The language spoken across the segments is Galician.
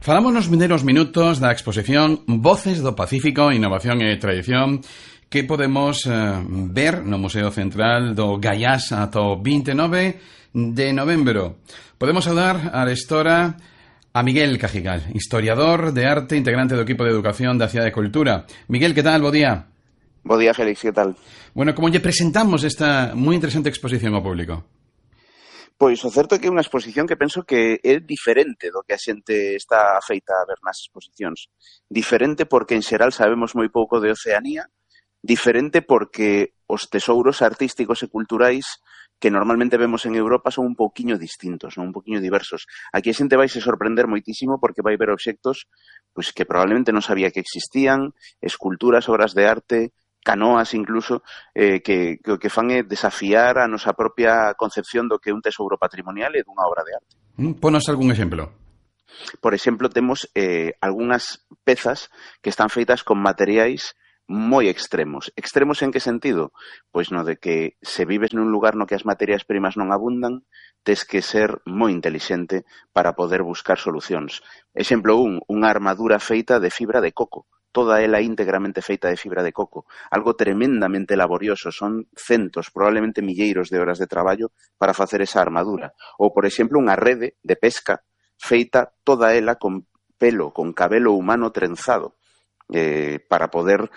Falamos nos vindeiros minutos da exposición Voces do Pacífico, Innovación e Tradición que podemos ver no Museo Central do Gaiás ata o 29 de novembro. Podemos saudar a restora a Miguel Cajigal, historiador de arte, integrante do equipo de educación da Cidade de Cultura. Miguel, que tal? Bo día. Bo día, Félix, que tal? Bueno, como lle presentamos esta moi interesante exposición ao público? Pois o certo é que é unha exposición que penso que é diferente do que a xente está feita a ver nas exposicións. Diferente porque en xeral sabemos moi pouco de Oceanía, diferente porque os tesouros artísticos e culturais que normalmente vemos en Europa son un pouquiño distintos, non? Un pouquiño diversos. Aquí a xente vai se sorprender moitísimo porque vai ver obxectos pois, que probablemente non sabía que existían, esculturas, obras de arte, canoas incluso, que fan é desafiar a nosa propia concepción do que é un tesouro patrimonial e dunha obra de arte. Ponos algún exemplo. Por exemplo, temos algunhas pezas que están feitas con materiais moi extremos. Extremos en que sentido? Pois no de que se vives nun lugar no que as materias primas non abundan, tes que ser moi intelixente para poder buscar solucións. Exemplo 1, unha armadura feita de fibra de coco. Toda ela íntegramente feita de fibra de coco. Algo tremendamente laborioso. Son centos, probablemente milleiros de horas de traballo para facer esa armadura. Ou, por exemplo, unha rede de pesca feita toda ela con pelo, con cabelo humano trenzado. Para poder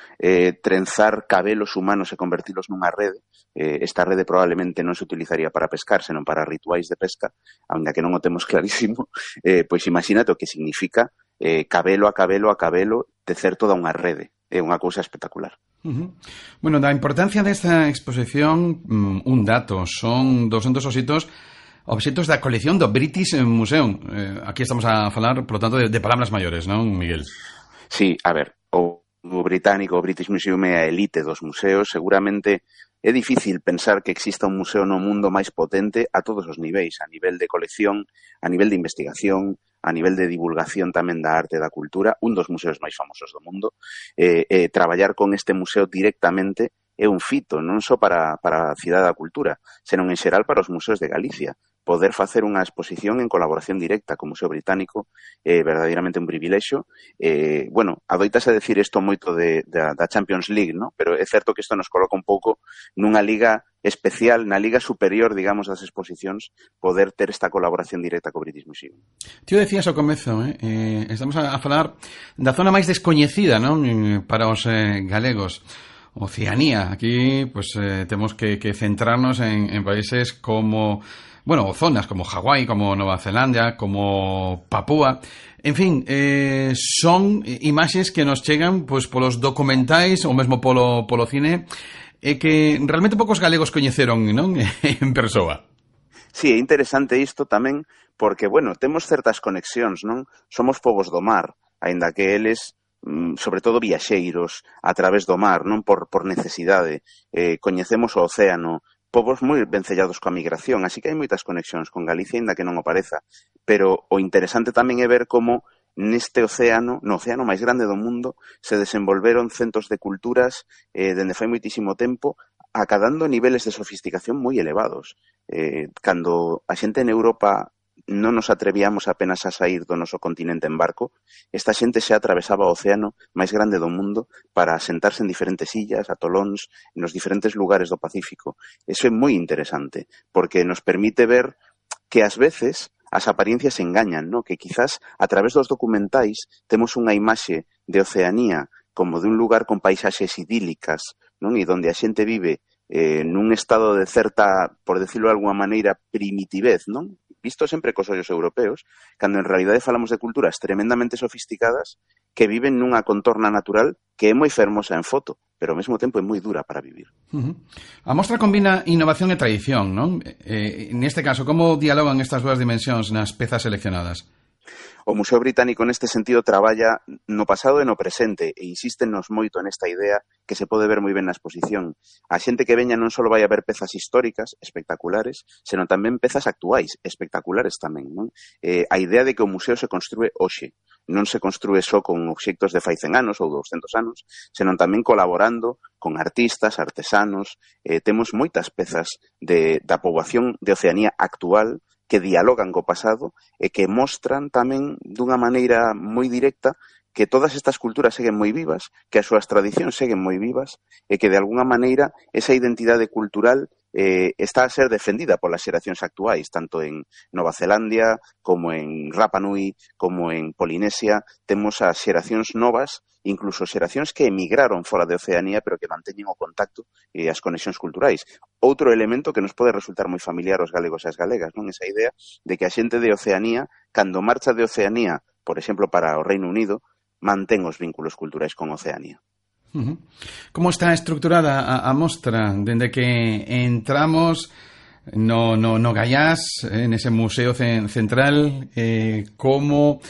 trenzar cabelos humanos e convertilos nunha rede. Esta rede probablemente non se utilizaría para pescar, senón para rituais de pesca, aínda que non o temos clarísimo. Pois imagínate o que significa cabelo a cabelo a cabelo tecer toda unha rede. É unha cousa espectacular. Bueno, da importancia desta exposición, un dato, son 200 obxectos da colección do British Museum. Aquí estamos a falar, por lo tanto, de palabras maiores, non, Miguel? Sí, a ver, o británico, o British Museum é a elite dos museos. Seguramente é difícil pensar que exista un museo no mundo máis potente a todos os niveis, a nivel de colección, a nivel de investigación, a nivel de divulgación tamén da arte e da cultura, un dos museos máis famosos do mundo. Traballar con este museo directamente é un fito, non só para a Cidade da Cultura, senón en xeral para os museos de Galicia. Poder facer unha exposición en colaboración directa co Museo Británico é verdadeiramente un privilexio. Bueno, adoitase a decir isto moito da Champions League, ¿no? Pero é certo que isto nos coloca un pouco nunha liga especial, na liga superior, digamos, das exposicións, poder ter esta colaboración directa co British Museum. Tío, decías ao comezo, estamos a falar da zona máis descoñecida, non? Para os galegos. Oceanía. Aquí, pues, temos que centrarnos en países como... Bueno, zonas como Hawái, como Nova Zelanda, como Papúa. En fin, son imaxes que nos chegan pois polos documentais ou mesmo polo cine e que realmente poucos galegos coñeceron, non? En persoa. Sí, é interesante isto tamén porque, bueno, temos certas conexións, non? Somos povos do mar, aínda que eles sobre todo viaxeiros a través do mar, non por necesidade. Coñecemos o océano, povos moi vencellados coa migración, así que hai moitas conexións con Galicia, aínda que non o pareza. Pero o interesante tamén é ver como neste océano, no océano máis grande do mundo, se desenvolveron centos de culturas dende fai moitísimo tempo, acadando niveles de sofisticación moi elevados. Cando a xente en Europa non nos atrevíamos apenas a sair do noso continente en barco, esta xente xa atravesaba o océano máis grande do mundo para asentarse en diferentes illas, atolóns, nos diferentes lugares do Pacífico. Eso é moi interesante, porque nos permite ver que ás veces as apariencias engañan, ¿no? Que quizás a través dos documentais temos unha imaxe de Oceanía como de un lugar con paisaxes idílicas, non? E donde a xente vive nun estado de certa, por decirlo de alguma maneira, primitivez, non? Visto sempre cos ollos europeos, cando en realidade falamos de culturas tremendamente sofisticadas que viven nunha contorna natural que é moi fermosa en foto, pero ao mesmo tempo é moi dura para vivir. A mostra combina innovación e tradición, non? Neste caso, como dialogan estas dúas dimensións nas pezas seleccionadas? O Museo Británico neste sentido traballa no pasado e no presente e insístenos moito nesta idea que se pode ver moi ben na exposición. A xente que veña non só vai a ver pezas históricas espectaculares, senón tamén pezas actuais espectaculares tamén, non? A idea de que o museo se construe hoxe, non se construe só con obxectos de fai 100 anos ou 200 anos, senón tamén colaborando con artistas, artesanos. Temos moitas pezas da poboación de Oceanía actual que dialogan co pasado e que mostran tamén dunha maneira moi directa que todas estas culturas seguen moi vivas, que as súas tradicións seguen moi vivas e que de alguna maneira esa identidade cultural está a ser defendida polas xeracións actuais, tanto en Nova Zelandia como en Rapa Nui, como en Polinesia. Temos as xeracións novas, incluso xeracións que emigraron fora de Oceanía, pero que manteñen o contacto e as conexións culturais. Outro elemento que nos pode resultar moi familiar aos galegos e as galegas, non? Esa idea de que a xente de Oceanía, cando marcha de Oceanía, por exemplo, para o Reino Unido, mantén os vínculos culturais con Oceanía. Como está estructurada a mostra dende que entramos no Gaiás, en ese museo central, como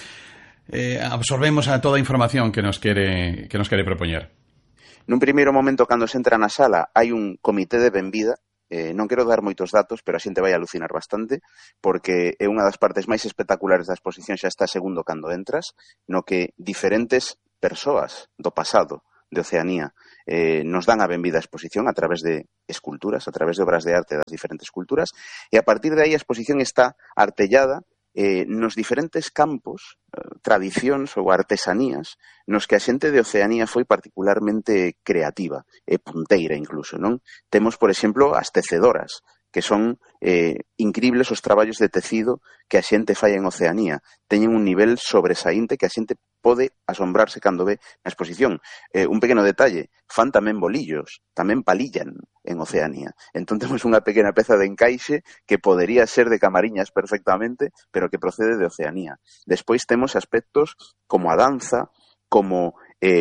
absorbemos a toda a información que nos quere propoñer? Nun primeiro momento, cando se entra na sala, hai un comité de benvida. Non quero dar moitos datos, pero a xente vai alucinar bastante, porque é unha das partes máis espectaculares da exposición, xa está segundo cando entras, no que diferentes persoas do pasado de Oceanía nos dan a benvida á exposición a través de esculturas, a través de obras de arte das diferentes culturas, e a partir de aí a exposición está artellada nos diferentes campos, tradicións ou artesanías nos que a xente de Oceanía foi particularmente creativa e punteira incluso, non? Temos, por exemplo, as tecedoras, que son incribles os traballos de tecido que a xente fai en Oceanía. Teñen un nivel sobresaínte que a xente pode asombrarse cando ve na exposición. Un pequeno detalle, fan tamén bolillos, tamén palillan en Oceanía. Entón temos unha pequena peza de encaixe que podería ser de Camariñas perfectamente, pero que procede de Oceanía. Despois temos aspectos como a danza, como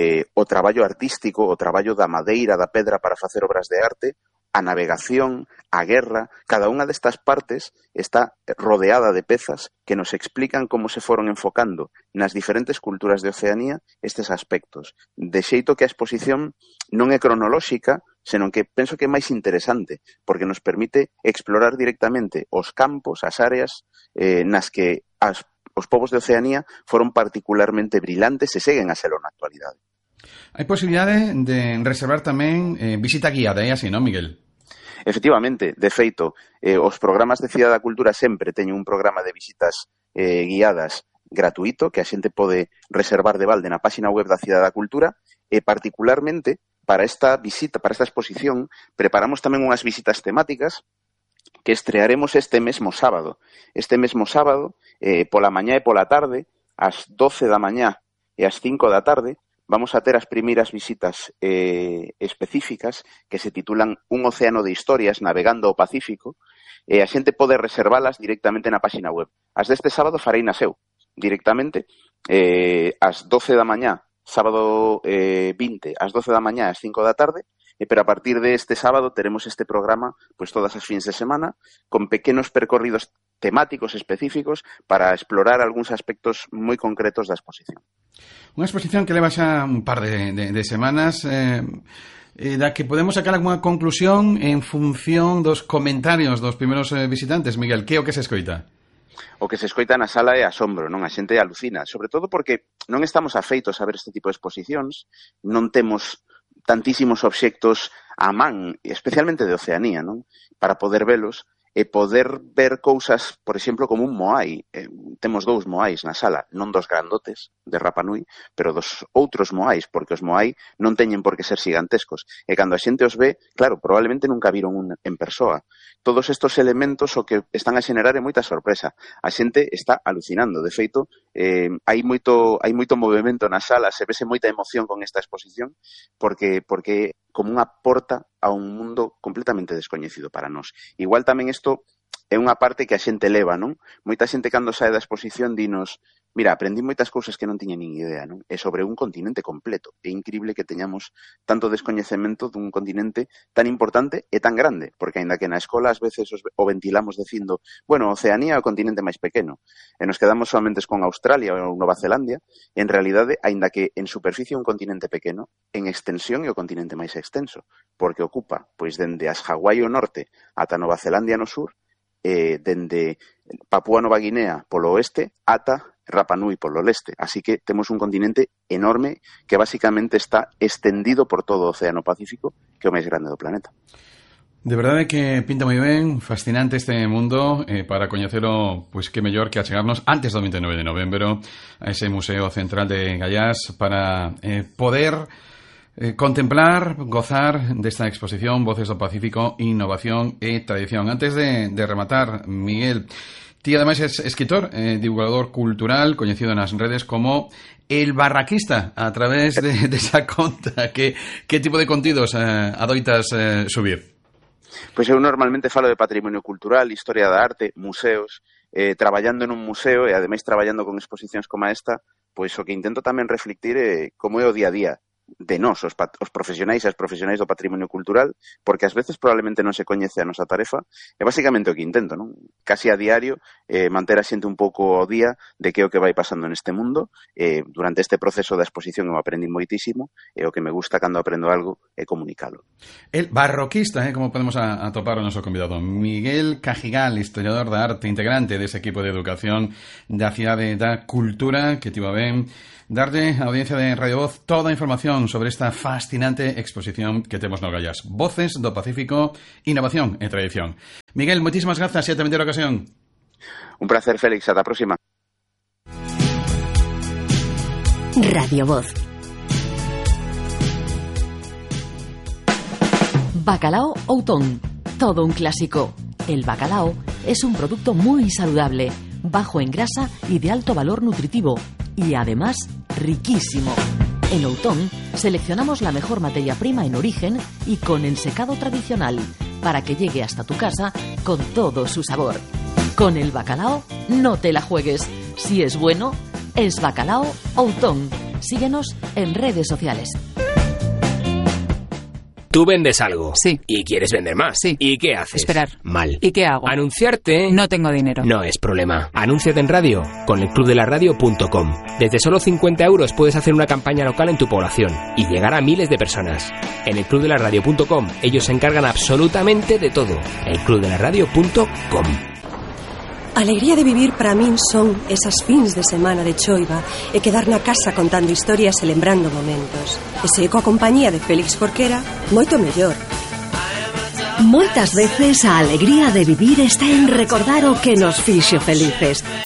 o traballo artístico, o traballo da madeira, da pedra para facer obras de arte, a navegación, a guerra. Cada unha destas partes está rodeada de pezas que nos explican como se foron enfocando nas diferentes culturas de Oceanía estes aspectos. De xeito que a exposición non é cronolóxica, senón que penso que é máis interesante, porque nos permite explorar directamente os campos, as áreas nas que os povos de Oceanía foron particularmente brillantes e seguen a selo na actualidade. Hai posibilidade de reservar tamén visita guiada, é así, non, Miguel? Efectivamente, de feito, os programas de Cidade da Cultura sempre teñen un programa de visitas guiadas gratuito que a xente pode reservar de balde na páxina web da Cidade da Cultura e particularmente para esta visita, para esta exposición, preparamos tamén unhas visitas temáticas que estrearemos este mesmo sábado. Este mesmo sábado, pola mañá e pola tarde, ás 12 da mañá e ás 5 da tarde, vamos a ter as primeiras visitas específicas que se titulan Un océano de historias navegando o Pacífico, e a xente pode reservalas directamente na páxina web. As deste sábado farei na seu, directamente, ás 12 da mañá, sábado 20, ás 12 da mañá, ás 5 da tarde, pero a partir de este sábado teremos este programa pues todas as fins de semana con pequenos percorridos temáticos específicos para explorar algúns aspectos moi concretos da exposición. Unha exposición que leva xa un par de semanas da que podemos sacar algunha conclusión en función dos comentarios dos primeiros visitantes. Miguel, que é o que se escoita? O que se escoita na sala é asombro, non? A xente alucina, sobre todo porque non estamos afeitos a ver este tipo de exposicións, non temos tantísimos obxectos á man, especialmente de Oceanía, non? Para poder velos e poder ver cousas, por exemplo, como un moai. Temos dous moais na sala, non dos grandotes de Rapa Nui, pero dos outros moais, porque os moai non teñen por que ser gigantescos. E cando a xente os ve, claro, probablemente nunca viron un en persoa. Todos estos elementos o que están a xenerar é moita sorpresa. A xente está alucinando. De feito, hai moito movimento na sala, se vese moita emoción con esta exposición, porque como unha porta a un mundo completamente descoñecido para nós. Igual tamén isto é unha parte que a xente leva, non? Moita xente cando sae da exposición dinos, mira, aprendí moitas cousas que non tiña nin idea, non? É sobre un continente completo. É incrible que teñamos tanto descoñecemento dun continente tan importante e tan grande, porque aínda que na escola ás veces o ventilamos dicindo, bueno, Oceanía é o continente máis pequeno, e nos quedamos solamente con Australia ou Nova Zelandia, e en realidade, aínda que en superficie é un continente pequeno, en extensión é o continente máis extenso, porque ocupa, pois, dende as Hawái ao norte ata Nova Zelandia no sur, dende Papúa Nova Guinea polo oeste ata Rapa Nui polo leste. Así que temos un continente enorme que basicamente está extendido por todo o Océano Pacífico, que é o máis grande do planeta. De verdade que pinta moi ben, fascinante este mundo, para coñecelo, pois que mellor que achegarnos antes do 29 de novembro a ese Museo Central de Gaiás para poder contemplar, gozar desta exposición Voces do Pacífico, Innovación e Tradición. Antes de rematar, Miguel, ti ademais es escritor, divulgador cultural, coñecido nas redes como El Barraquista, a través de esa conta. Que tipo de contidos adoitas subir? Pois eu normalmente falo de patrimonio cultural, historia da arte, museos, traballando en un museo e ademais traballando con exposicións como esta, pois o que intento tamén reflectir é como é o día a día de nós, os profesionais e as profesionais do patrimonio cultural, porque ás veces probablemente non se coñece a nosa tarefa, e basicamente o que intento, non? Casi a diario, manter a xente un pouco ao día de que é o que vai pasando neste mundo. Durante este proceso da exposición eu aprendi moitísimo, e o que me gusta cando aprendo algo é comunicalo. El Barroquista, como podemos atopar o noso convidado, Miguel Cajigal, historiador da arte, integrante dese equipo de educación da Cidade da Cultura, que tivo ben darlle a audiencia de Radio Voz toda a información sobre esta fascinante exposición que temos no Gaiás. Voces do Pacífico, Innovación e Tradición. Miguel, moitísimas grazas e ata vindeira ocasión. Un placer, Félix. Ata a próxima. Radio Voz. Bacalao Outón. Todo un clásico. El bacalao es un producto muy saludable, bajo en grasa y de alto valor nutritivo. Y además, riquísimo. En Outón seleccionamos la mejor materia prima en origen y con ensecado tradicional para que llegue hasta tu casa con todo su sabor. Con el bacalao no te la juegues. Si es bueno, es Bacalao Outón. Síguenos en redes sociales. Tú vendes algo. Sí. Y quieres vender más. Sí. ¿Y qué haces? Esperar. Mal. ¿Y qué hago? Anunciarte. No tengo dinero. No es problema. Anúnciate en radio con elclubdelaradio.com. Desde solo 50 € puedes hacer una campaña local en tu población y llegar a miles de personas. En elclubdelaradio.com ellos se encargan absolutamente de todo. elclubdelaradio.com. A alegría de vivir para min son esas fins de semana de choiva e quedar na casa contando historias e lembrando momentos. E se coa compañía de Félix Jorquera, moito mellor. Moitas veces a alegría de vivir está en recordar o que nos fixo felices.